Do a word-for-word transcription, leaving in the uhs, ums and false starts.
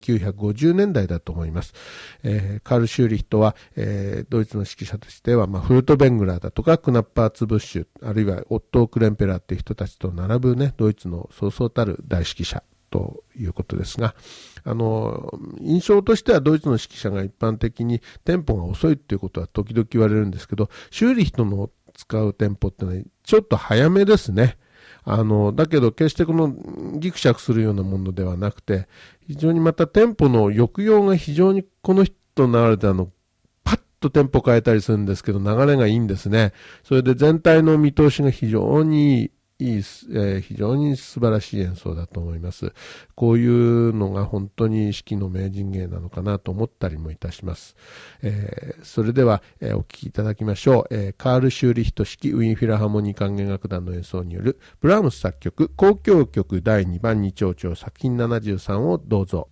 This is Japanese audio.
きゅうひゃくごじゅうねんだいだと思います。えー、カール・シューリヒトは、えー、ドイツの指揮者としては、まあ、フルトベングラーだとかクナッパーツブッシュ、あるいはオットー・クレンペラーっていう人たちと並ぶね、ドイツのそうそうたる大指揮者ということですが、あの印象としてはドイツの指揮者が一般的にテンポが遅いっていうことは時々言われるんですけど、シューリヒトの使うテンポってのはちょっと早めですね。あのだけど決してこのギクシャクするようなものではなくて、非常にまたテンポの抑揚が非常にこの人の流れであのパッとテンポ変えたりするんですけど、流れがいいんですね。それで全体の見通しが非常にいいいい、えー、非常に素晴らしい演奏だと思います。こういうのが本当に指揮の名人芸なのかなと思ったりもいたします。えー、それでは、えー、お聴きいただきましょう。えー、カール・シューリヒト指揮ウィーンフィラハモニー管弦楽団の演奏によるブラームス作曲交響曲だいにばんに長調作品ななじゅうさんをどうぞ。